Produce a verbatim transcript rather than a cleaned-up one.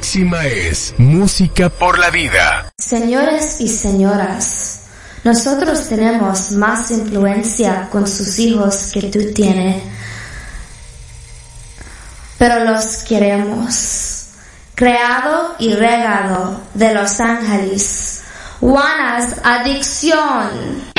próxima es Música por la Vida. Señores y señoras, nosotros tenemos más influencia con sus hijos que tú tienes, pero los queremos. Creado y regado de Los Ángeles, Juana's Adicción.